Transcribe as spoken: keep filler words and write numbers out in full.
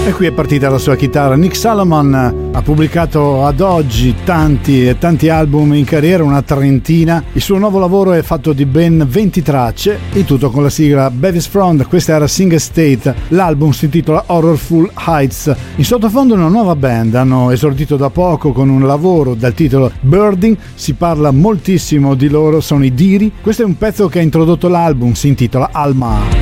E qui è partita la sua chitarra. Nick Salomon ha pubblicato ad oggi tanti e tanti album in carriera, una trentina. Il suo nuovo lavoro è fatto di ben venti tracce, il tutto con la sigla Bevis Front. Questa era Sing State, l'album si intitola Horrorful Heights. In sottofondo una nuova band, hanno esordito da poco con un lavoro dal titolo Birding, si parla moltissimo di loro, sono i Diri. Questo è un pezzo che ha introdotto l'album, si intitola Alma.